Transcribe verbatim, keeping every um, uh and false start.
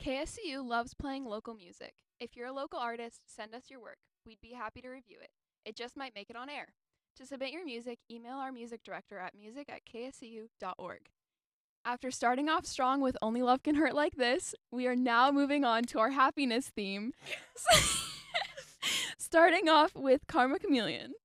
K S C U loves playing local music. If you're a local artist, send us your work. We'd be happy to review it. It just might make it on air. To submit your music, email our music director at music at k s c u dot org. After starting off strong with Only Love Can Hurt Like This, we are now moving on to our happiness theme. Starting off with Karma Chameleon.